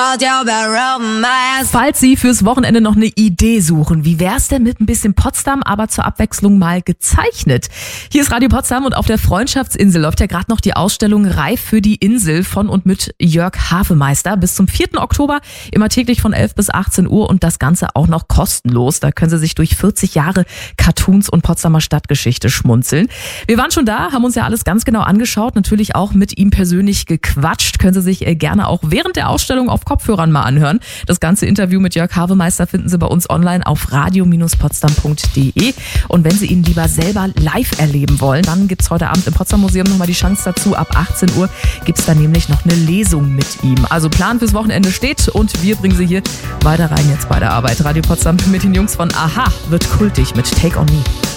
Falls Sie fürs Wochenende noch eine Idee suchen, wie wär's denn mit ein bisschen Potsdam, aber zur Abwechslung mal gezeichnet? Hier ist Radio Potsdam und auf der Freundschaftsinsel läuft ja gerade noch die Ausstellung Reif für die Insel von und mit Jörg Hafemeister bis zum 4. Oktober, immer täglich von 11 bis 18 Uhr und das Ganze auch noch kostenlos. Da können Sie sich durch 40 Jahre Cartoons und Potsdamer Stadtgeschichte schmunzeln. Wir waren schon da, haben uns ja alles ganz genau angeschaut, natürlich auch mit ihm persönlich gequatscht. Können Sie sich gerne auch während der Ausstellung auf Kopfhörern mal anhören. Das ganze Interview mit Jörg Hafemeister finden Sie bei uns online auf radio-potsdam.de. Und wenn Sie ihn lieber selber live erleben wollen, dann gibt es heute Abend im Potsdam Museum nochmal die Chance dazu. Ab 18 Uhr gibt es da nämlich noch eine Lesung mit ihm. Also Plan fürs Wochenende steht und wir bringen Sie hier weiter rein jetzt bei der Arbeit. Radio Potsdam mit den Jungs von Aha wird kultig mit Take On Me.